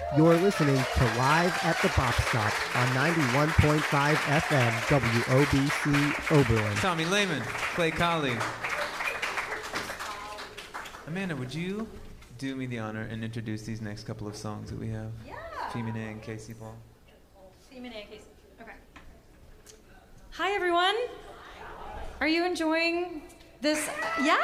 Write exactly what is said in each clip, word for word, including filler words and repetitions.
You're listening to Live at the Bop Stop on ninety-one point five F M W O B C Oberlin. Tommy Lehman, Clay Colley. Amanda, would you do me the honor and introduce these next couple of songs that we have? Yeah. Femine and Casey Paul. Femine and Casey. Okay. Hi, everyone. Are you enjoying this? Yes.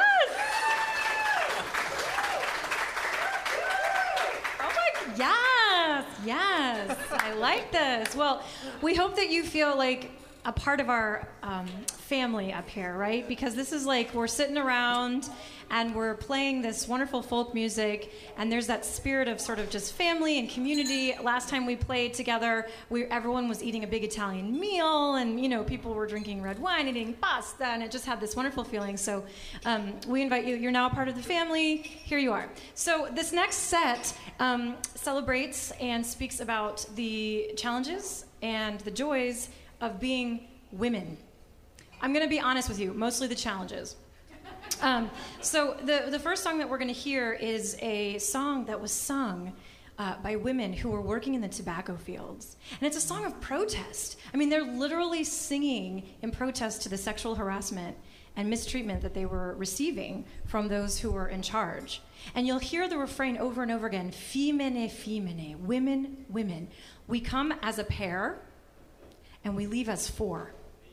Oh my, yes, yes. I like this. Well, we hope that you feel like a part of our um, family up here, right? Because this is like we're sitting around and we're playing this wonderful folk music, and there's that spirit of sort of just family and community. Last time we played together, we everyone was eating a big Italian meal, and you know people were drinking red wine and eating pasta, and it just had this wonderful feeling. So um, we invite you. You're now a part of the family. Here you are. So this next set um, celebrates and speaks about the challenges and the joys of being women. I'm going to be honest with you, mostly the challenges. Um, so the, the first song that we're going to hear is a song that was sung uh, by women who were working in the tobacco fields. And it's a song of protest. I mean, they're literally singing in protest to the sexual harassment and mistreatment that they were receiving from those who were in charge. And you'll hear the refrain over and over again, femine, femine, women, women. We come as a pair, and we leave as four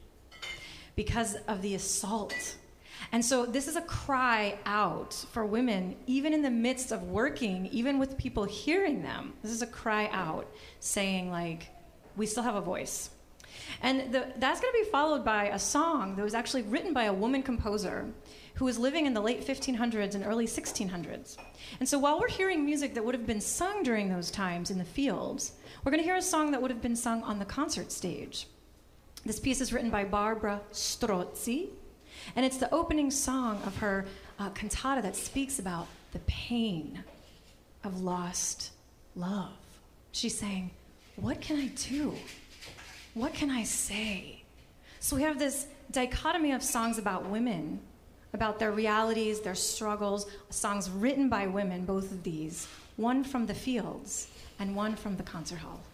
because of the assault. And so this is a cry out for women, even in the midst of working, even with people hearing them. This is a cry out saying, like, we still have a voice. And the, that's going to be followed by a song that was actually written by a woman composer who was living in the late fifteen hundreds and early sixteen hundreds. And so while we're hearing music that would have been sung during those times in the fields, we're going to hear a song that would have been sung on the concert stage. This piece is written by Barbara Strozzi, and it's the opening song of her uh, cantata that speaks about the pain of lost love. She's saying, what can I do? What can I say? So we have this dichotomy of songs about women, about their realities, their struggles, songs written by women, both of these, one from the fields and one from the concert hall.